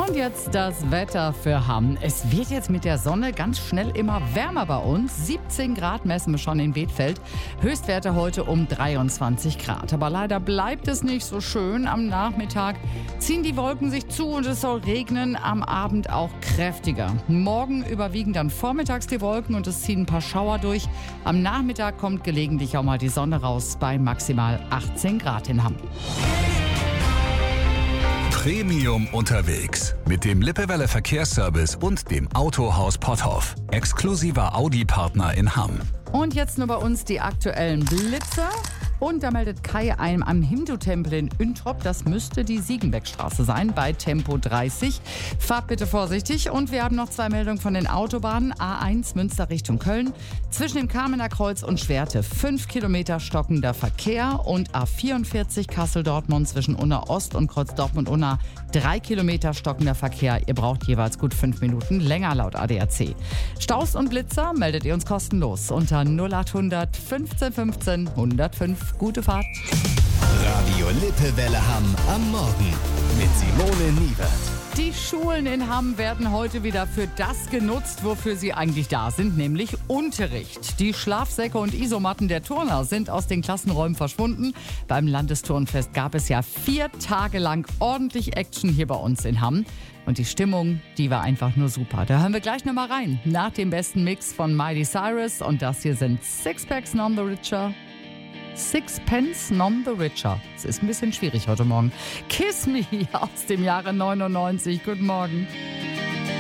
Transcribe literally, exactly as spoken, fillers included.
Und jetzt das Wetter für Hamm. Es wird jetzt mit der Sonne ganz schnell immer wärmer bei uns. siebzehn Grad messen wir schon in Bethfeld. Höchstwerte heute um dreiundzwanzig Grad. Aber leider bleibt es nicht so schön. Am Nachmittag ziehen die Wolken sich zu und es soll regnen. Am Abend auch kräftiger. Morgen überwiegen dann vormittags die Wolken und es ziehen ein paar Schauer durch. Am Nachmittag kommt gelegentlich auch mal die Sonne raus bei maximal achtzehn Grad in Hamm. Premium unterwegs mit dem Lippewelle Verkehrsservice und dem Autohaus Potthoff. Exklusiver Audi-Partner in Hamm. Und jetzt nur bei uns die aktuellen Blitzer. Und da meldet Kai ein am Hindu-Tempel in Üntrop. Das müsste die Siegenbeckstraße sein, bei Tempo dreißig. Fahrt bitte vorsichtig. Und wir haben noch zwei Meldungen von den Autobahnen. A eins Münster Richtung Köln. Zwischen dem Kamener Kreuz und Schwerte fünf Kilometer stockender Verkehr. Und A vierundvierzig Kassel-Dortmund zwischen Unna Ost und Kreuz Dortmund-Unna drei Kilometer stockender Verkehr. Ihr braucht jeweils gut fünf Minuten länger laut A D A C. Staus und Blitzer meldet ihr uns kostenlos unter null achthundert fünfzehn fünfzehn hundertfünf. Gute Fahrt. Radio Lippewelle Hamm am Morgen mit Simone Niewert. Die Schulen in Hamm werden heute wieder für das genutzt, wofür sie eigentlich da sind, nämlich Unterricht. Die Schlafsäcke und Isomatten der Turner sind aus den Klassenräumen verschwunden. Beim Landesturnfest gab es ja vier Tage lang ordentlich Action hier bei uns in Hamm. Und die Stimmung, die war einfach nur super. Da hören wir gleich nochmal rein. Nach dem besten Mix von Miley Cyrus. Und das hier sind Sixpacks None the Richer. Sixpence None the Richer. Es ist ein bisschen schwierig heute Morgen. Kiss Me aus dem Jahre neunundneunzig. Guten Morgen.